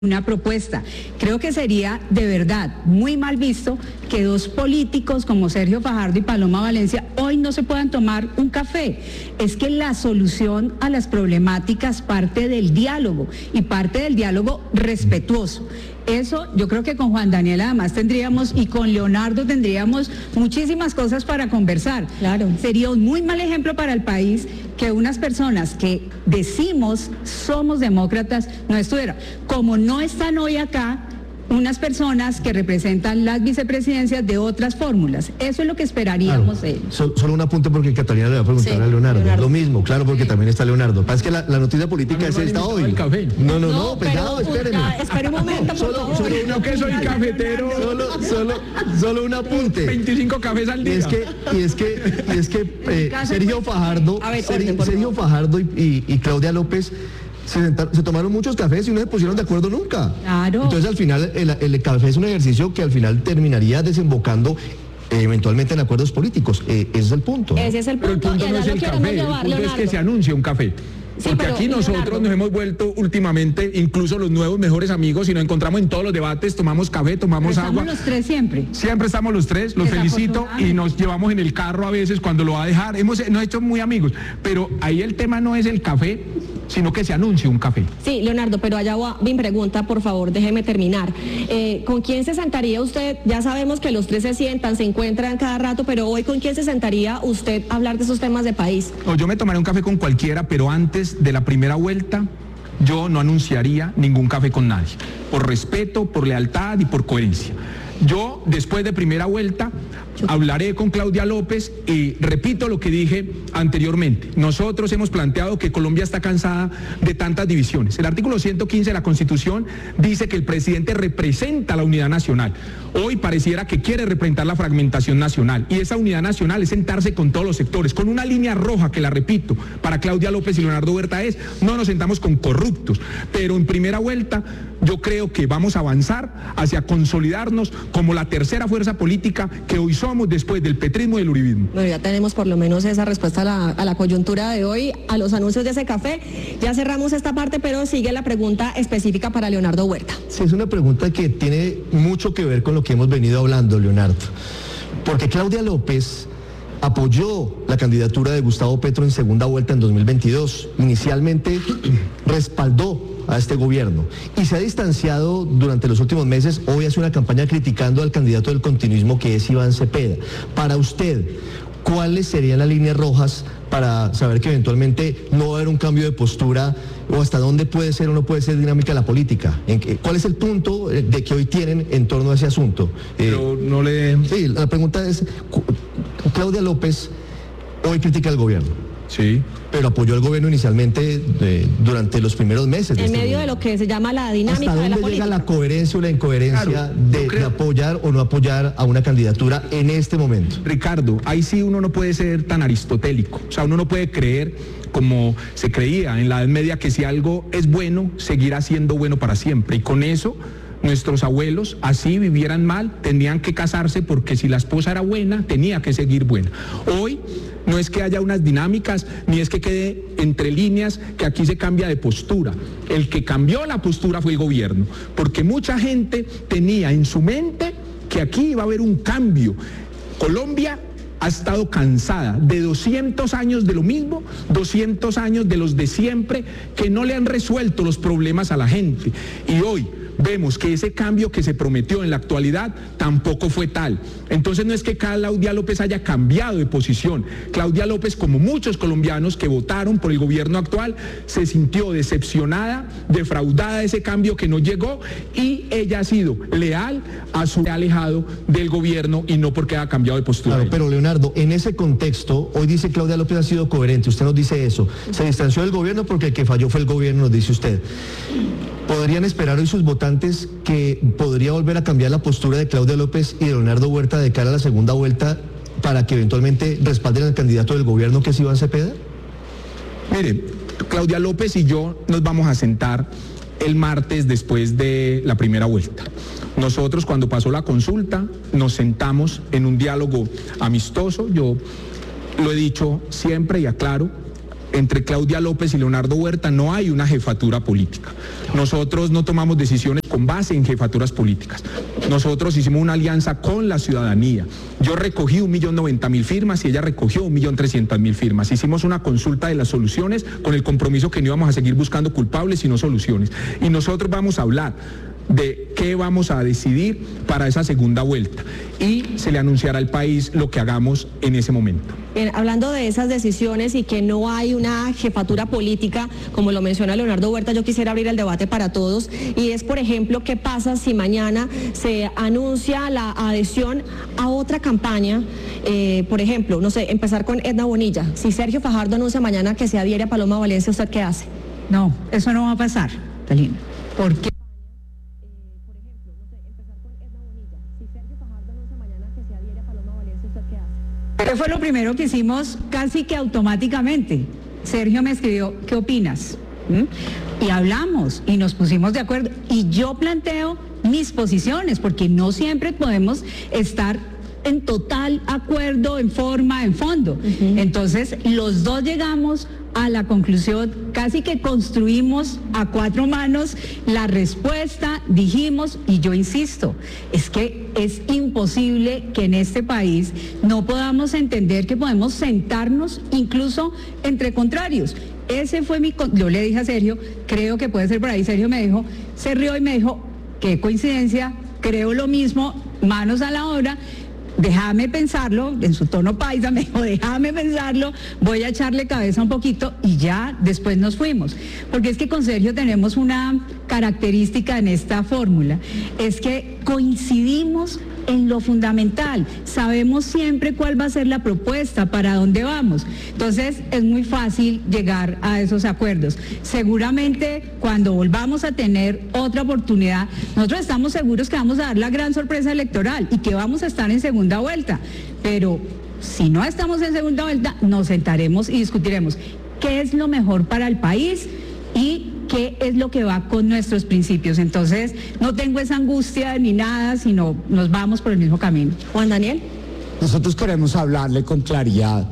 una propuesta. Creo que sería de verdad muy mal visto que dos políticos como Sergio Fajardo y Paloma Valencia hoy no se puedan tomar un café. Es que la solución a las problemáticas parte del diálogo y parte del diálogo respetuoso. Eso yo creo que con Juan Daniel además tendríamos y con Leonardo tendríamos muchísimas cosas para conversar. Claro. Sería un muy mal ejemplo para el país que unas personas que decimos somos demócratas no estuvieran. Como no están hoy acá unas personas que representan las vicepresidencias de otras fórmulas. Eso es lo que esperaríamos de ellos. Solo un apunte porque Catalina le va a preguntar a Leonardo. Lo mismo, claro, porque también está Leonardo. Pasa que la noticia política es esta hoy. El café. No, espérenme. Espera un momento, por favor. Solo Yo que soy cafetero. Solo un apunte. 25 cafés al día. Y es que Sergio Fajardo, A ver, Sergio Fajardo y Claudia López se tomaron muchos cafés y no se pusieron de acuerdo nunca. Claro. Entonces al final el café es un ejercicio que al final terminaría desembocando eventualmente en acuerdos políticos. Ese es el punto, ¿no? Ese es el Pero el punto. punto no es el café, el punto es que se anuncie un café. Sí, Porque pero, aquí nosotros Leonardo, nos hemos vuelto últimamente, incluso los nuevos mejores amigos, y nos encontramos en todos los debates, tomamos café, tomamos Estamos agua. los tres siempre. Siempre estamos los tres, los felicito y nos llevamos en el carro a veces cuando lo va a dejar. Nos hemos hecho muy amigos, pero ahí el tema no es el café, sino que se anuncie un café. Sí, Leonardo, pero allá va mi pregunta, por favor, déjeme terminar. ¿Con quién se sentaría usted? Ya sabemos que los tres se sientan, se encuentran cada rato, pero hoy ¿con quién se sentaría usted a hablar de esos temas de país? No, yo me tomaré un café con cualquiera, pero antes de la primera vuelta, yo no anunciaría ningún café con nadie, por respeto, por lealtad y por coherencia. Yo, después de primera vuelta, hablaré con Claudia López y repito lo que dije anteriormente. Nosotros hemos planteado que Colombia está cansada de tantas divisiones. El artículo 115 de la Constitución dice que el presidente representa la unidad nacional. Hoy pareciera que quiere representar la fragmentación nacional, y esa unidad nacional es sentarse con todos los sectores, con una línea roja que la repito, para Claudia López y Leonardo Huerta es, no nos sentamos con corruptos, pero en primera vuelta yo creo que vamos a avanzar hacia consolidarnos como la tercera fuerza política que hoy somos después del petrismo y del uribismo. Bueno, ya tenemos por lo menos esa respuesta a la coyuntura de hoy, a los anuncios de ese café. Ya cerramos esta parte, pero sigue la pregunta específica para Leonardo Huerta. Sí, es una pregunta que tiene mucho que ver con lo que hemos venido hablando, Leonardo. Porque Claudia López apoyó la candidatura de Gustavo Petro en segunda vuelta en 2022. Inicialmente respaldó a este gobierno y se ha distanciado durante los últimos meses. Hoy hace una campaña criticando al candidato del continuismo, que es Iván Cepeda. Para usted, ¿cuáles serían las líneas rojas para saber que eventualmente no va a haber un cambio de postura, o hasta dónde puede ser o no puede ser dinámica la política? ¿Cuál es el punto de que hoy tienen en torno a ese asunto? Pero no le... Sí, la pregunta es, Claudia López hoy critica al gobierno. Sí. Pero apoyó al gobierno inicialmente durante los primeros meses. En medio de lo que se llama la dinámica de la política. ¿Hasta dónde llega la coherencia o la incoherencia de apoyar o no apoyar a una candidatura en este momento? Ricardo, ahí sí uno no puede ser tan aristotélico. O sea, uno no puede creer, como se creía en la Edad Media, que si algo es bueno, seguirá siendo bueno para siempre. Y con eso, nuestros abuelos, así vivieran mal, tendrían que casarse, porque si la esposa era buena, tenía que seguir buena. Hoy no es que haya unas dinámicas, ni es que quede entre líneas que aquí se cambia de postura. El que cambió la postura fue el gobierno, porque mucha gente tenía en su mente que aquí iba a haber un cambio. Colombia ha estado cansada de 200 años de lo mismo, 200 años de los de siempre, que no le han resuelto los problemas a la gente. Y hoy vemos que ese cambio que se prometió en la actualidad tampoco fue tal. Entonces no es que Claudia López haya cambiado de posición. Claudia López, como muchos colombianos que votaron por el gobierno actual, se sintió decepcionada, defraudada de ese cambio que no llegó, y ella ha sido leal a su alejado del gobierno, y no porque haya cambiado de postura. Claro, pero Leonardo, en ese contexto, hoy dice Claudia López ha sido coherente, usted nos dice eso, se distanció del gobierno porque el que falló fue el gobierno, nos dice usted. ¿Podrían esperar hoy sus votantes que podría volver a cambiar la postura de Claudia López y de Leonardo Huerta de cara a la segunda vuelta, para que eventualmente respalden al candidato del gobierno, que es Iván Cepeda? Mire, Claudia López y yo nos vamos a sentar el martes después de la primera vuelta. Nosotros, cuando pasó la consulta, nos sentamos en un diálogo amistoso. Yo lo he dicho siempre y aclaro, entre Claudia López y Leonardo Huerta no hay una jefatura política. Nosotros no tomamos decisiones con base en jefaturas políticas. Nosotros hicimos una alianza con la ciudadanía. Yo recogí 1.090.000 firmas y ella recogió 1.300.000 firmas. Hicimos una consulta de las soluciones con el compromiso que no íbamos a seguir buscando culpables sino soluciones. Y nosotros vamos a hablar de qué vamos a decidir para esa segunda vuelta y se le anunciará al país lo que hagamos en ese momento. Bien, hablando de esas decisiones y que no hay una jefatura política, como lo menciona Leonardo Huerta, yo quisiera abrir el debate para todos y es, por ejemplo, ¿qué pasa si mañana se anuncia la adhesión a otra campaña? Por ejemplo, no sé, empezar con Edna Bonilla. Si Sergio Fajardo anuncia mañana que se adhiere a Paloma Valencia, ¿usted qué hace? No, eso no va a pasar, Talina. ¿Por qué? ¿Qué fue lo primero que hicimos casi que automáticamente? Sergio me escribió, ¿qué opinas? Y hablamos y nos pusimos de acuerdo y yo planteo mis posiciones porque no siempre podemos estar en total acuerdo, en forma, en fondo. Entonces los dos llegamos a la conclusión, casi que construimos a cuatro manos la respuesta, dijimos, y yo insisto, es que es imposible que en este país no podamos entender que podemos sentarnos incluso entre contrarios. Ese fue yo le dije a Sergio, creo que puede ser por ahí. Sergio me dijo, se rió y me dijo, qué coincidencia, creo lo mismo, manos a la obra. Déjame pensarlo, en su tono paisa me dijo, déjame pensarlo, voy a echarle cabeza un poquito y ya después nos fuimos. Porque es que con Sergio tenemos una característica en esta fórmula, es que coincidimos en lo fundamental, sabemos siempre cuál va a ser la propuesta, para dónde vamos. Entonces es muy fácil llegar a esos acuerdos. Seguramente cuando volvamos a tener otra oportunidad, nosotros estamos seguros que vamos a dar la gran sorpresa electoral y que vamos a estar en segunda vuelta. Pero si no estamos en segunda vuelta, nos sentaremos y discutiremos qué es lo mejor para el país y qué es lo que va con nuestros principios. Entonces, no tengo esa angustia ni nada, sino nos vamos por el mismo camino. Juan Daniel. Nosotros queremos hablarle con claridad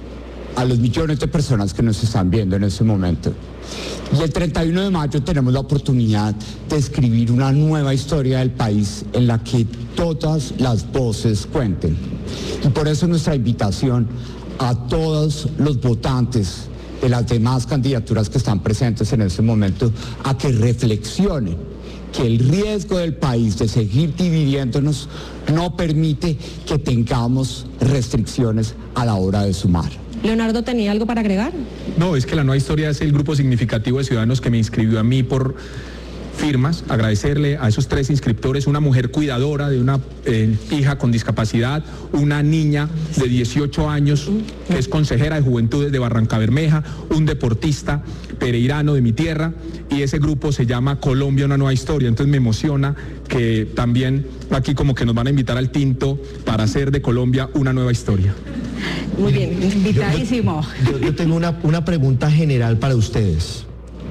a los millones de personas que nos están viendo en este momento. Y el 31 de mayo tenemos la oportunidad de escribir una nueva historia del país en la que todas las voces cuenten. Y por eso nuestra invitación a todos los votantes de las demás candidaturas que están presentes en este momento, a que reflexionen que el riesgo del país de seguir dividiéndonos no permite que tengamos restricciones a la hora de sumar. Leonardo, ¿tenía algo para agregar? No, es que la nueva historia es el grupo significativo de ciudadanos que me inscribió a mí por firmas, agradecerle a esos 3 inscriptores, una mujer cuidadora de una hija con discapacidad, una niña de 18 años que es consejera de Juventudes de Barrancabermeja, un deportista pereirano de mi tierra, y ese grupo se llama Colombia, una nueva historia. Entonces me emociona que también aquí como que nos van a invitar al tinto para hacer de Colombia una nueva historia. Muy bien, invitadísimo. Yo tengo una pregunta general para ustedes,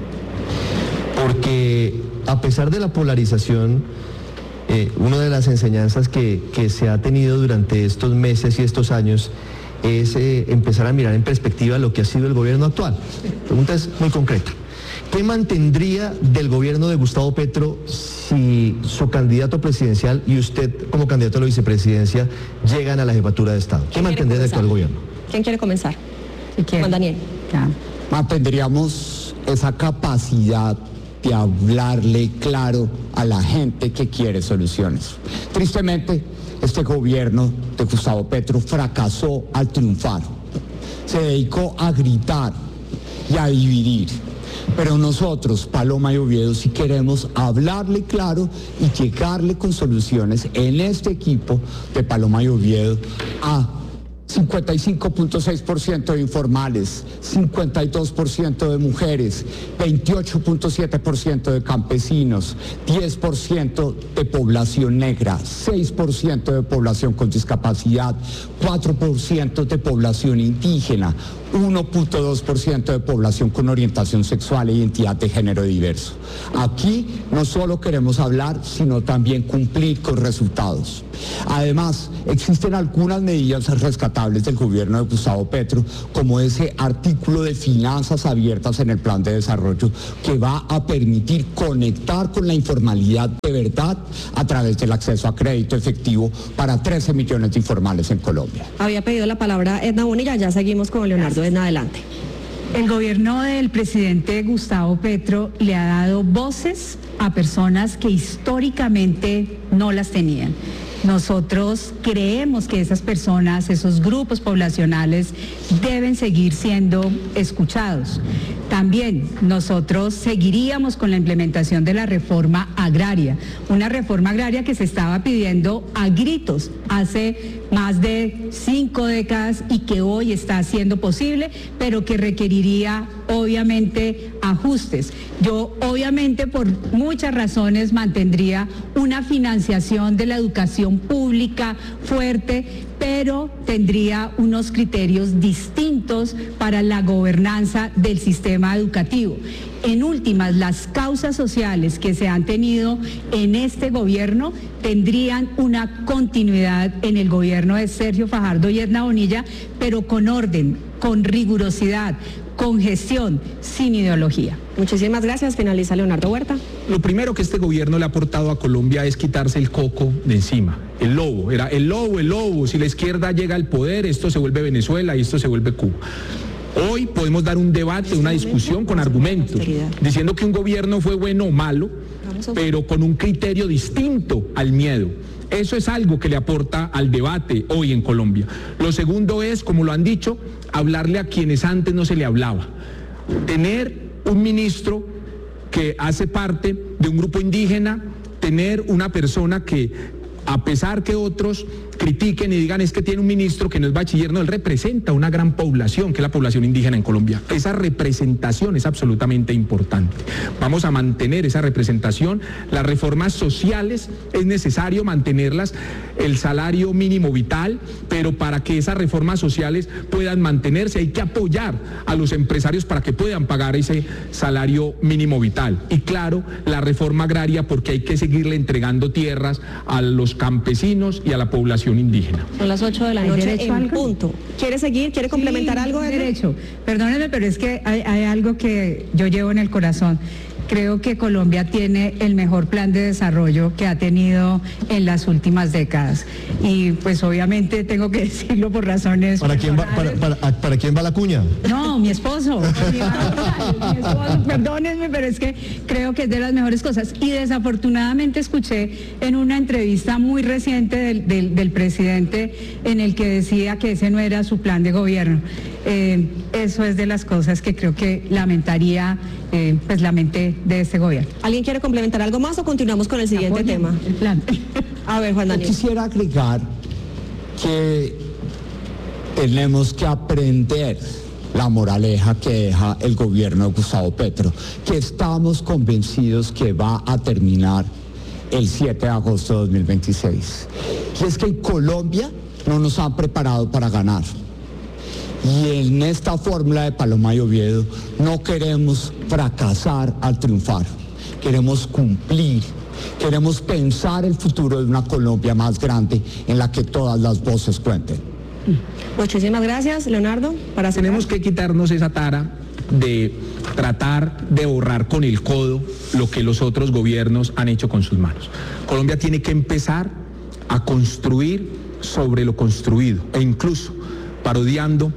porque a pesar de la polarización, una de las enseñanzas que se ha tenido durante estos meses y estos años es empezar a mirar en perspectiva lo que ha sido el gobierno actual. La pregunta es muy concreta. ¿Qué mantendría del gobierno de Gustavo Petro si su candidato presidencial y usted como candidato a la vicepresidencia llegan a la jefatura de Estado? ¿Qué mantendría del actual gobierno? ¿Quién quiere comenzar? Juan Daniel. Mantendríamos esa capacidad de hablarle claro a la gente que quiere soluciones. Tristemente, este gobierno de Gustavo Petro fracasó al triunfar. Se dedicó a gritar y a dividir. Pero nosotros, Paloma y Oviedo, sí queremos hablarle claro y llegarle con soluciones en este equipo de Paloma y Oviedo a 55.6% de informales, 52% de mujeres, 28.7% de campesinos, 10% de población negra, 6% de población con discapacidad, 4% de población indígena, 1.2% de población con orientación sexual e identidad de género diverso. Aquí no solo queremos hablar, sino también cumplir con resultados. Además, existen algunas medidas rescatables del gobierno de Gustavo Petro, como ese artículo de finanzas abiertas en el plan de desarrollo que va a permitir conectar con la informalidad de verdad a través del acceso a crédito efectivo para 13 millones de informales en Colombia. Había pedido la palabra Edna Bonilla, ya seguimos con Leonardo. Edna, adelante. El gobierno del presidente Gustavo Petro le ha dado voces a personas que históricamente no las tenían. Nosotros creemos que esas personas, esos grupos poblacionales deben seguir siendo escuchados. También nosotros seguiríamos con la implementación de la reforma agraria, una reforma agraria que se estaba pidiendo a gritos hace más de 5 décadas y que hoy está siendo posible, pero que requeriría obviamente ajustes. Yo obviamente por muchas razones mantendría una financiación de la educación pública fuerte, pero tendría unos criterios distintos para la gobernanza del sistema educativo. En últimas, las causas sociales que se han tenido en este gobierno tendrían una continuidad en el gobierno de Sergio Fajardo y Edna Bonilla, pero con orden, con rigurosidad, con gestión, sin ideología. Muchísimas gracias. Finaliza Leonardo Huerta. Lo primero que este gobierno le ha aportado a Colombia es quitarse el coco de encima. El lobo, era el lobo. Si la izquierda llega al poder, esto se vuelve Venezuela y esto se vuelve Cuba. Hoy podemos dar un debate, una discusión con argumentos, diciendo que un gobierno fue bueno o malo, pero con un criterio distinto al miedo. Eso es algo que le aporta al debate hoy en Colombia. Lo segundo es, como lo han dicho, hablarle a quienes antes no se le hablaba. Tener un ministro que hace parte de un grupo indígena, tener una persona que, a pesar que otros critiquen y digan es que tiene un ministro que no es bachiller, no, él representa una gran población, que es la población indígena en Colombia. Esa representación es absolutamente importante. Vamos a mantener esa representación. Las reformas sociales es necesario mantenerlas, el salario mínimo vital, pero para que esas reformas sociales puedan mantenerse hay que apoyar a los empresarios para que puedan pagar ese salario mínimo vital. Y claro, la reforma agraria, porque hay que seguirle entregando tierras a los campesinos y a la población indígena. Son las 8 de la noche en punto. ¿Quiere seguir? ¿Quiere complementar algo? Derecho. Perdónenme, pero es que hay algo que yo llevo en el corazón. Creo que Colombia tiene el mejor plan de desarrollo que ha tenido en las últimas décadas. Y pues obviamente tengo que decirlo por razones ¿Para quién va la cuña? No, mi esposo. Mi esposo, perdónenme, pero es que creo que es de las mejores cosas. Y desafortunadamente escuché en una entrevista muy reciente del presidente en el que decía que ese no era su plan de gobierno. Eso es de las cosas que creo que lamenté de este gobierno. ¿Alguien quiere complementar algo más o continuamos con el siguiente tema? El plan. A ver, Juan Daniel. Yo quisiera agregar que tenemos que aprender la moraleja que deja el gobierno de Gustavo Petro, que estamos convencidos que va a terminar el 7 de agosto de 2026. Y es que en Colombia no nos han preparado para ganar. Y en esta fórmula de Paloma y Oviedo no queremos fracasar al triunfar, queremos cumplir, queremos pensar el futuro de una Colombia más grande en la que todas las voces cuenten. Muchísimas gracias, Leonardo. Tenemos que quitarnos esa tara de tratar de borrar con el codo lo que los otros gobiernos han hecho con sus manos. Colombia tiene que empezar a construir sobre lo construido e incluso parodiando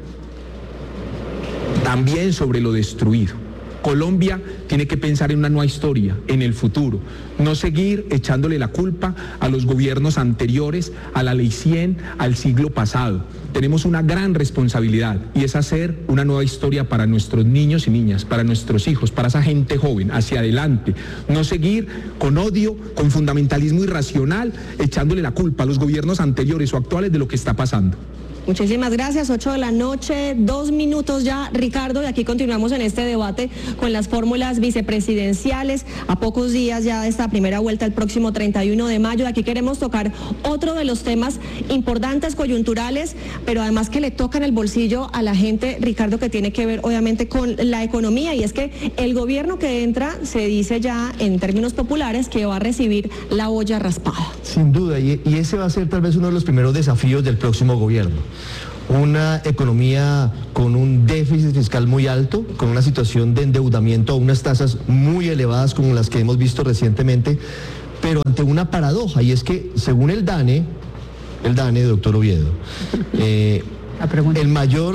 también sobre lo destruido. Colombia tiene que pensar en una nueva historia, en el futuro, no seguir echándole la culpa a los gobiernos anteriores, a la Ley 100, al siglo pasado. Tenemos una gran responsabilidad y es hacer una nueva historia para nuestros niños y niñas, para nuestros hijos, para esa gente joven, hacia adelante. No seguir con odio, con fundamentalismo irracional, echándole la culpa a los gobiernos anteriores o actuales de lo que está pasando. Muchísimas gracias, 8 de la noche, 2 minutos ya, Ricardo, y aquí continuamos en este debate con las fórmulas vicepresidenciales, a pocos días ya de esta primera vuelta el próximo 31 de mayo, aquí queremos tocar otro de los temas importantes, coyunturales, pero además que le tocan el bolsillo a la gente, Ricardo, que tiene que ver obviamente con la economía, y es que el gobierno que entra se dice ya en términos populares que va a recibir la olla raspada. Sin duda, y ese va a ser tal vez uno de los primeros desafíos del próximo gobierno. Una economía con un déficit fiscal muy alto, con una situación de endeudamiento a unas tasas muy elevadas como las que hemos visto recientemente, pero ante una paradoja, y es que según el DANE, doctor Oviedo, el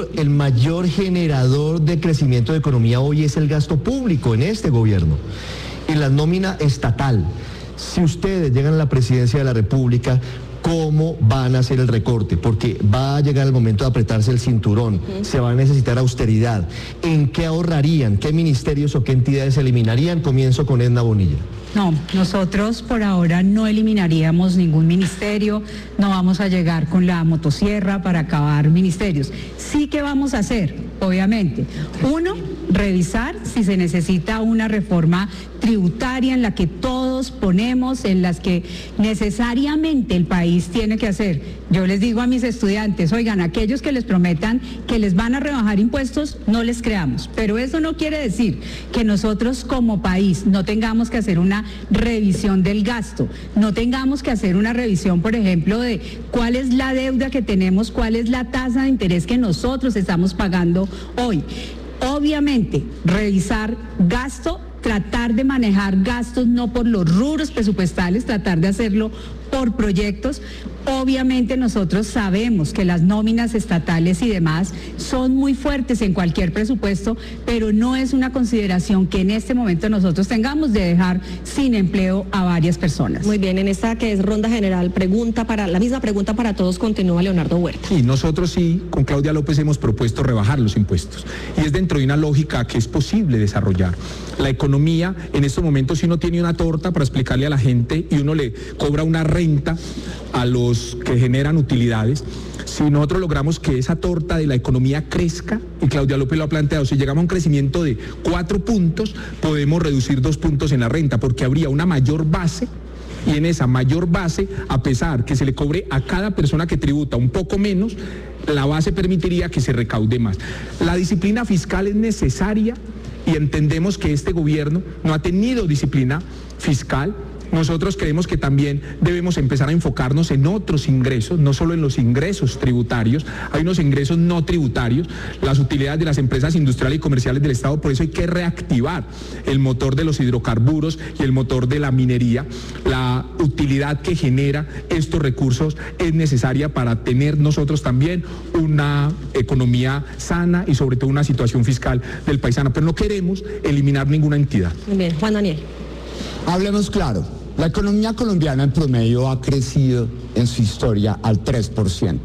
mayor generador de crecimiento de economía hoy es el gasto público en este gobierno y la nómina estatal. Si ustedes llegan a la presidencia de la República, ¿cómo van a hacer el recorte? Porque va a llegar el momento de apretarse el cinturón, se va a necesitar austeridad. ¿En qué ahorrarían? ¿Qué ministerios o qué entidades eliminarían? Comienzo con Edna Bonilla. No, nosotros por ahora no eliminaríamos ningún ministerio, no vamos a llegar con la motosierra para acabar ministerios. Sí que vamos a hacer, obviamente, uno, revisar si se necesita una reforma tributaria en la que todos ponemos, en las que necesariamente el país tiene que hacer. Yo les digo a mis estudiantes, oigan, aquellos que les prometan que les van a rebajar impuestos, no les creamos, pero eso no quiere decir que nosotros como país no tengamos que hacer una revisión del gasto, no tengamos que hacer una revisión, por ejemplo, de cuál es la deuda que tenemos, cuál es la tasa de interés que nosotros estamos pagando hoy. Obviamente, revisar gasto, tratar de manejar gastos no por los rubros presupuestales, tratar de hacerlo por proyectos. Obviamente nosotros sabemos que las nóminas estatales y demás son muy fuertes en cualquier presupuesto, pero no es una consideración que en este momento nosotros tengamos de dejar sin empleo a varias personas. Muy bien, en esta que es ronda general, la misma pregunta para todos, continúa Leonardo Huerta. Y nosotros sí, con Claudia López hemos propuesto rebajar los impuestos. Y es dentro de una lógica que es posible desarrollar. La economía, en estos momentos, si uno tiene una torta para explicarle a la gente y uno le cobra una renta a los que generan utilidades, si nosotros logramos que esa torta de la economía crezca, y Claudia López lo ha planteado, si llegamos a un crecimiento de 4 puntos, podemos reducir 2 puntos en la renta, porque habría una mayor base, y en esa mayor base, a pesar que se le cobre a cada persona que tributa un poco menos, la base permitiría que se recaude más. La disciplina fiscal es necesaria y entendemos que este gobierno no ha tenido disciplina fiscal. Nosotros creemos que también debemos empezar a enfocarnos en otros ingresos, no solo en los ingresos tributarios, hay unos ingresos no tributarios, las utilidades de las empresas industriales y comerciales del Estado, por eso hay que reactivar el motor de los hidrocarburos y el motor de la minería. La utilidad que genera estos recursos es necesaria para tener nosotros también una economía sana y sobre todo una situación fiscal del paisano, pero no queremos eliminar ninguna entidad. Muy bien, Juan Daniel. Hablemos claro, la economía colombiana en promedio ha crecido en su historia al 3%.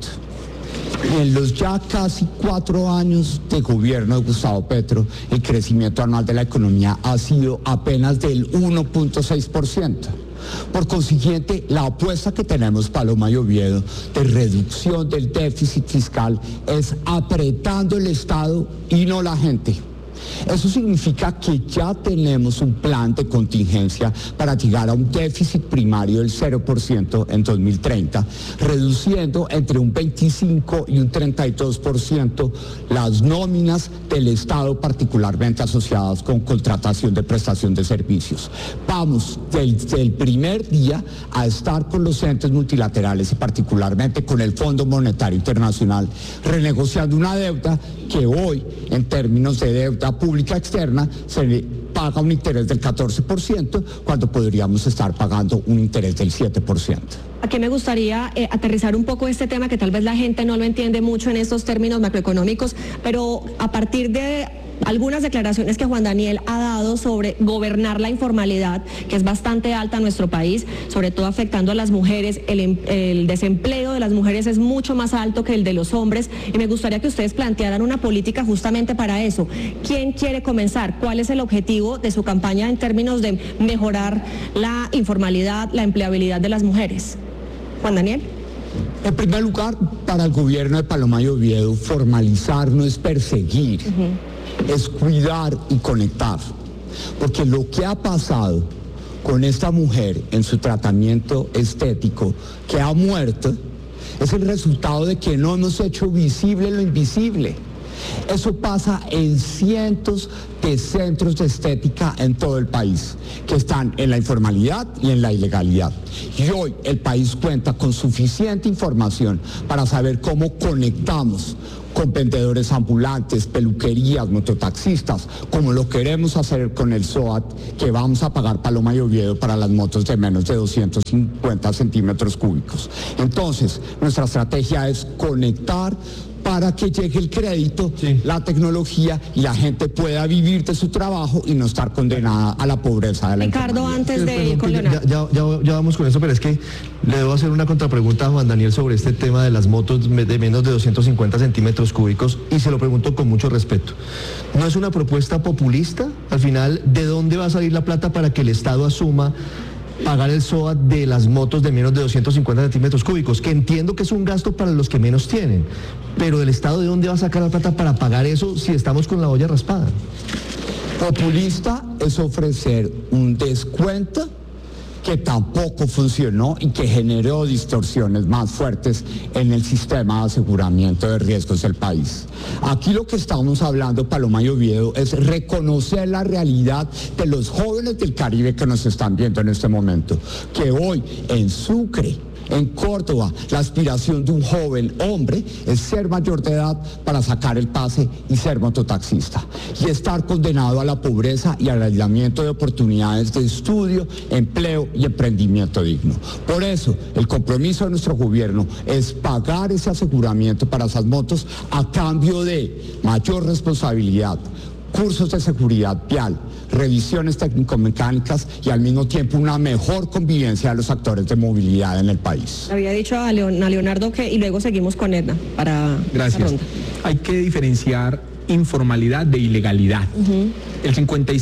En los ya casi 4 años de gobierno de Gustavo Petro, el crecimiento anual de la economía ha sido apenas del 1.6%. Por consiguiente, la apuesta que tenemos, Paloma y Oviedo, de reducción del déficit fiscal es apretando el Estado y no la gente. Eso significa que ya tenemos un plan de contingencia para llegar a un déficit primario del 0% en 2030, reduciendo entre un 25 y un 32% las nóminas del Estado, particularmente asociadas con contratación de prestación de servicios. Vamos desde el primer día a estar con los entes multilaterales y particularmente con el Fondo Monetario Internacional, renegociando una deuda que hoy, en términos de deuda pública externa, se le paga un interés del 14%, cuando podríamos estar pagando un interés del 7%. Aquí me gustaría aterrizar un poco este tema, que tal vez la gente no lo entiende mucho en estos términos macroeconómicos, pero a partir de algunas declaraciones que Juan Daniel ha dado sobre gobernar la informalidad, que es bastante alta en nuestro país, sobre todo afectando a las mujeres, el desempleo de las mujeres es mucho más alto que el de los hombres, y me gustaría que ustedes plantearan una política justamente para eso. ¿Quién quiere comenzar? ¿Cuál es el objetivo de su campaña en términos de mejorar la informalidad, la empleabilidad de las mujeres? Juan Daniel. En primer lugar, para el gobierno de Paloma y Oviedo, formalizar no es perseguir, es cuidar y conectar. Porque lo que ha pasado con esta mujer en su tratamiento estético, que ha muerto, es el resultado de que no hemos hecho visible lo invisible. Eso pasa en cientos de centros de estética en todo el país, que están en la informalidad y en la ilegalidad. Y hoy el país cuenta con suficiente información para saber cómo conectamos con vendedores ambulantes, peluquerías, mototaxistas, como lo queremos hacer con el SOAT, que vamos a pagar Paloma y Oviedo para las motos de menos de 250 centímetros cúbicos. Entonces, nuestra estrategia es conectar para que llegue el crédito, la tecnología y la gente pueda vivir de su trabajo y no estar condenada a la pobreza de la Ricardo, antes de ir con Leonardo. Ya vamos con eso, pero es que le debo hacer una contrapregunta a Juan Daniel sobre este tema de las motos de menos de 250 centímetros cúbicos, y se lo pregunto con mucho respeto. ¿No es una propuesta populista? Al final, ¿de dónde va a salir la plata para que el Estado asuma pagar el SOAT de las motos de menos de 250 centímetros cúbicos? Que entiendo que es un gasto para los que menos tienen, pero del Estado, ¿de dónde va a sacar la plata para pagar eso si estamos con la olla raspada? Populista es ofrecer un descuento que tampoco funcionó y que generó distorsiones más fuertes en el sistema de aseguramiento de riesgos del país. Aquí lo que estamos hablando, Paloma y Oviedo, es reconocer la realidad de los jóvenes del Caribe que nos están viendo en este momento, que hoy en Sucre, en Córdoba, la aspiración de un joven hombre es ser mayor de edad para sacar el pase y ser mototaxista, y estar condenado a la pobreza y al aislamiento de oportunidades de estudio, empleo y emprendimiento digno. Por eso, el compromiso de nuestro gobierno es pagar ese aseguramiento para esas motos a cambio de mayor responsabilidad, cursos de seguridad vial, revisiones técnico-mecánicas y al mismo tiempo una mejor convivencia de los actores de movilidad en el país. Había dicho a Leonardo que, y luego seguimos con Edna para Gracias. esta ronda. Hay que diferenciar informalidad de ilegalidad. El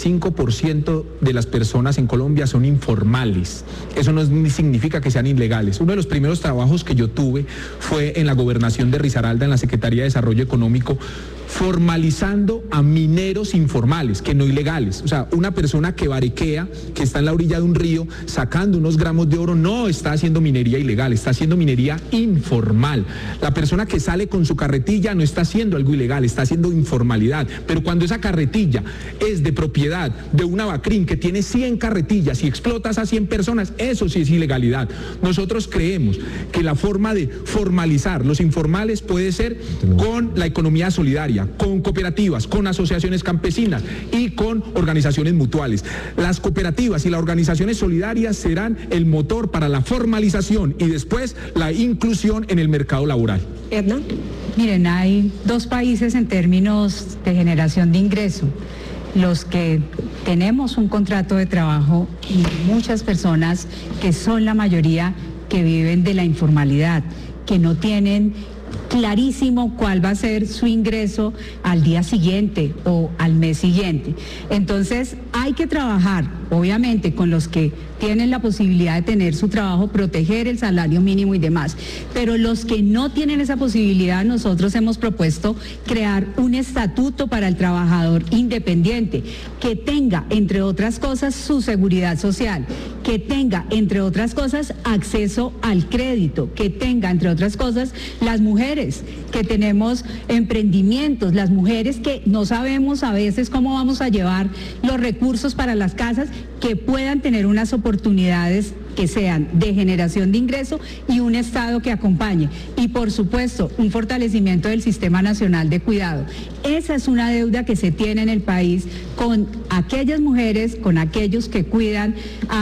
55% de las personas en Colombia son informales. Eso no significa que sean ilegales. Uno de los primeros trabajos que yo tuve fue en la gobernación de Risaralda, en la Secretaría de Desarrollo Económico, formalizando a mineros informales, que no ilegales. O sea, una persona que bariquea, que está en la orilla de un río sacando unos gramos de oro, no está haciendo minería ilegal, está haciendo minería informal. La persona que sale con su carretilla no está haciendo algo ilegal, está haciendo informalidad. Pero cuando esa carretilla es de propiedad de una Bacrin que tiene 100 carretillas y explotas a 100 personas, eso sí es ilegalidad. Nosotros creemos que la forma de formalizar los informales puede ser con la economía solidaria, con cooperativas, con asociaciones campesinas y con organizaciones mutuales. Las cooperativas y las organizaciones solidarias serán el motor para la formalización y después la inclusión en el mercado laboral. Edna. Miren, hay dos países en términos de generación de ingreso: los que tenemos un contrato de trabajo y muchas personas que son la mayoría que viven de la informalidad, que no tienen clarísimo cuál va a ser su ingreso al día siguiente o al mes siguiente. Entonces hay que trabajar, obviamente, con los que tienen la posibilidad de tener su trabajo, proteger el salario mínimo y demás. Pero los que no tienen esa posibilidad, nosotros hemos propuesto crear un estatuto para el trabajador independiente, que tenga, entre otras cosas, su seguridad social, que tenga, entre otras cosas, acceso al crédito, que tenga, entre otras cosas, las mujeres que tenemos emprendimientos, las mujeres que no sabemos a veces cómo vamos a llevar los recursos para las casas, que puedan tener unas oportunidades que sean de generación de ingreso y un Estado que acompañe. Y por supuesto, un fortalecimiento del Sistema Nacional de Cuidado. Esa es una deuda que se tiene en el país con aquellas mujeres, con aquellos que cuidan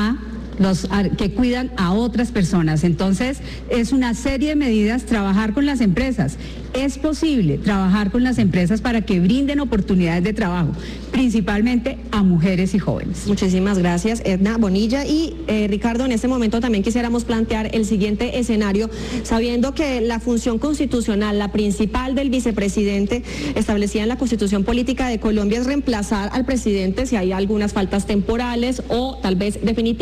que cuidan a otras personas. Entonces, es una serie de medidas, trabajar con las empresas. Es posible trabajar con las empresas para que brinden oportunidades de trabajo, principalmente a mujeres y jóvenes. Muchísimas gracias, Edna Bonilla. Y Ricardo, en este momento también quisiéramos plantear el siguiente escenario, sabiendo que la función constitucional, la principal del vicepresidente, establecida en la Constitución Política de Colombia, es reemplazar al presidente si hay algunas faltas temporales o tal vez definitivas. Y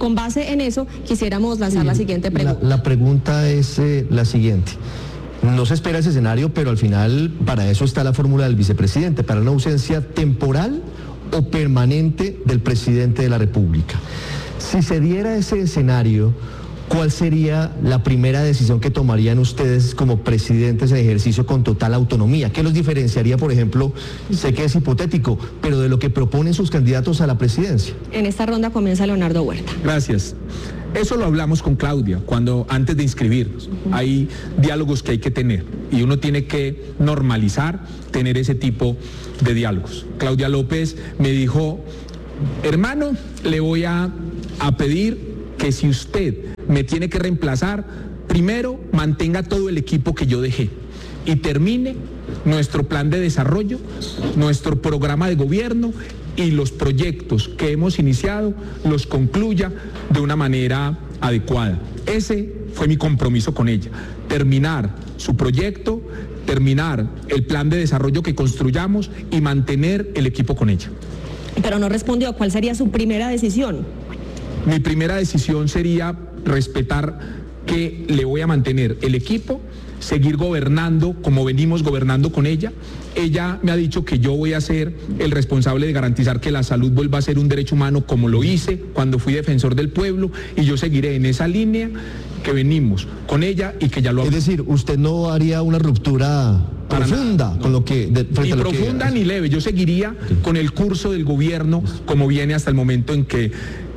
con base en eso quisiéramos lanzar la siguiente pregunta. La pregunta es la siguiente. No se espera ese escenario, pero al final para eso está la fórmula del vicepresidente, para una ausencia temporal o permanente del presidente de la República. Si se diera ese escenario, ¿cuál sería la primera decisión que tomarían ustedes como presidentes en ejercicio con total autonomía? ¿Qué los diferenciaría, por ejemplo, sé que es hipotético, pero de lo que proponen sus candidatos a la presidencia? En esta ronda comienza Leonardo Huerta. Gracias. Eso lo hablamos con Claudia antes de inscribirnos. Hay diálogos que hay que tener y uno tiene que normalizar tener ese tipo de diálogos. Claudia López me dijo, hermano, le voy a pedir que si usted me tiene que reemplazar, primero mantenga todo el equipo que yo dejé y termine nuestro plan de desarrollo, nuestro programa de gobierno y los proyectos que hemos iniciado los concluya de una manera adecuada. Ese fue mi compromiso con ella, terminar su proyecto, terminar el plan de desarrollo que construyamos y mantener el equipo con ella. Pero no respondió, ¿cuál sería su primera decisión? Mi primera decisión sería respetar que le voy a mantener el equipo, seguir gobernando como venimos gobernando con ella. Ella me ha dicho que yo voy a ser el responsable de garantizar que la salud vuelva a ser un derecho humano como lo hice cuando fui defensor del pueblo y yo seguiré en esa línea que venimos con ella y que ya lo... Es decir, usted no haría una ruptura profunda nada, no. Con lo que... Ni profunda ni leve, yo seguiría con el curso del gobierno como viene hasta el momento en que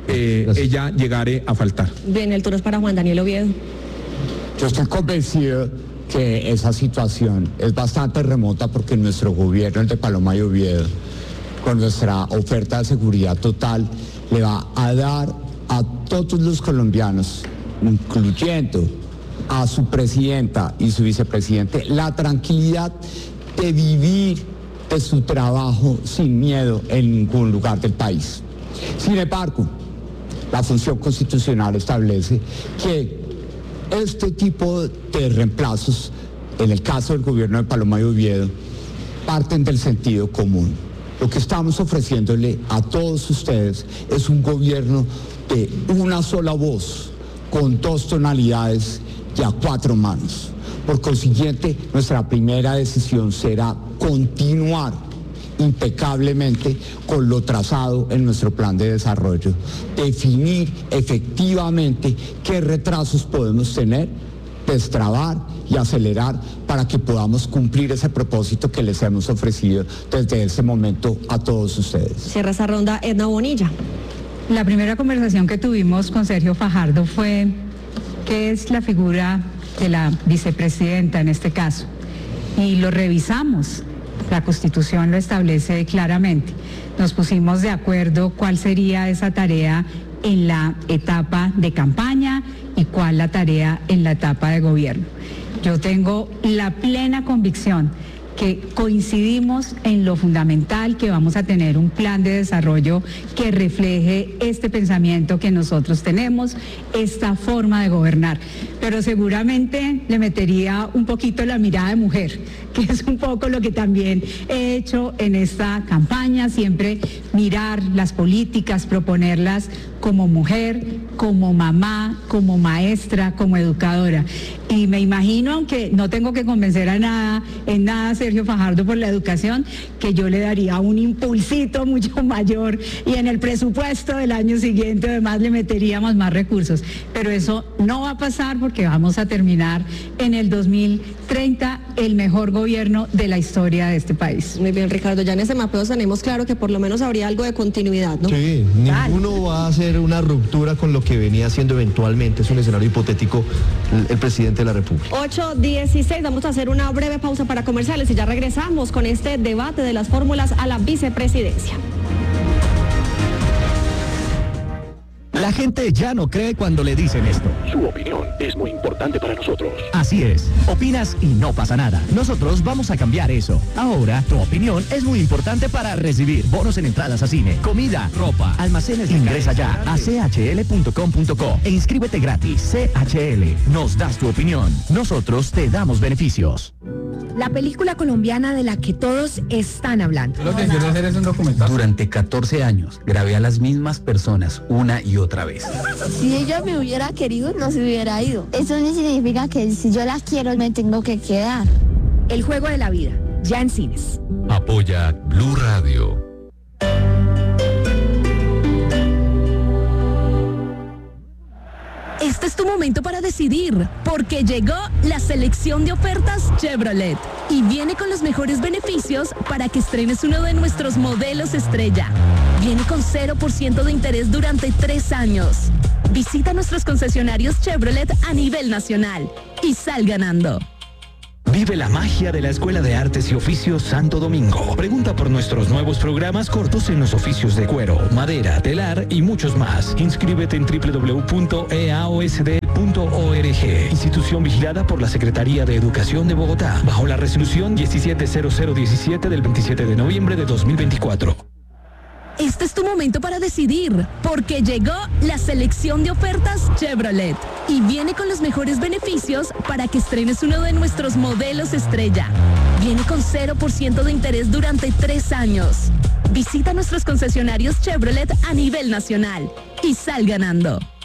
ella llegare a faltar. Bien, el turno es para Juan Daniel Oviedo. Yo estoy convencido que esa situación es bastante remota porque nuestro gobierno, el de Paloma y Oviedo, con nuestra oferta de seguridad total, le va a dar a todos los colombianos, incluyendo a su presidenta y su vicepresidente, la tranquilidad de vivir de su trabajo sin miedo en ningún lugar del país. Sin embargo, la función constitucional establece que este tipo de reemplazos, en el caso del gobierno de Paloma y Oviedo, parten del sentido común. Lo que estamos ofreciéndole a todos ustedes es un gobierno de una sola voz, con 2 tonalidades y a 4 manos. Por consiguiente, nuestra primera decisión será continuar impecablemente con lo trazado en nuestro plan de desarrollo, definir efectivamente qué retrasos podemos tener, destrabar y acelerar para que podamos cumplir ese propósito que les hemos ofrecido desde ese momento a todos ustedes. Cierra esa ronda Edna Bonilla. La primera conversación que tuvimos con Sergio Fajardo fue qué es la figura de la vicepresidenta en este caso, y lo revisamos. La Constitución lo establece claramente. Nos pusimos de acuerdo cuál sería esa tarea en la etapa de campaña y cuál la tarea en la etapa de gobierno. Yo tengo la plena convicción que coincidimos en lo fundamental, que vamos a tener un plan de desarrollo que refleje este pensamiento que nosotros tenemos, esta forma de gobernar. Pero seguramente le metería un poquito la mirada de mujer, que es un poco lo que también he hecho en esta campaña, siempre mirar las políticas, proponerlas como mujer, como mamá, como maestra, como educadora. Y me imagino, aunque no tengo que convencer en nada a Sergio Fajardo por la educación, que yo le daría un impulsito mucho mayor y en el presupuesto del año siguiente además le meteríamos más recursos. Pero eso no va a pasar porque vamos a terminar en el 2030 el mejor gobierno de la historia de este país. Muy bien, Ricardo, ya en ese mapeo tenemos claro que por lo menos habría algo de continuidad, ¿no? Sí, ninguno va a hacer una ruptura con lo que venía haciendo eventualmente, es un escenario hipotético, el presidente de la República. 8:16, vamos a hacer una breve pausa para comerciales y ya regresamos con este debate de las fórmulas a la vicepresidencia. La gente ya no cree cuando le dicen esto. Su opinión es muy importante para nosotros. Así es, opinas y no pasa nada. Nosotros vamos a cambiar eso. Ahora, tu opinión es muy importante para recibir bonos en entradas a cine, comida, ropa, almacenes. Ingresa ya a chl.com.co e inscríbete gratis. CHL, nos das tu opinión. Nosotros te damos beneficios. La película colombiana de la que todos están hablando. Lo que quiero hacer es un documental. Durante 14 años grabé a las mismas personas una y otra otra vez. Si ella me hubiera querido, no se hubiera ido. Eso no significa que si yo la quiero, me tengo que quedar. El juego de la vida, ya en cines. Apoya Blue Radio. Este es tu momento para decidir, porque llegó la selección de ofertas Chevrolet y viene con los mejores beneficios para que estrenes uno de nuestros modelos estrella. Viene con 0% de interés durante 3 años. Visita nuestros concesionarios Chevrolet a nivel nacional y sal ganando. Vive la magia de la Escuela de Artes y Oficios Santo Domingo. Pregunta por nuestros nuevos programas cortos en los oficios de cuero, madera, telar y muchos más. Inscríbete en www.eaosd.org. Institución vigilada por la Secretaría de Educación de Bogotá, bajo la resolución 170017 del 27 de noviembre de 2024. Este es tu momento para decidir, porque llegó la selección de ofertas Chevrolet y viene con los mejores beneficios para que estrenes uno de nuestros modelos estrella. Viene con 0% de interés durante 3 años. Visita nuestros concesionarios Chevrolet a nivel nacional y sal ganando.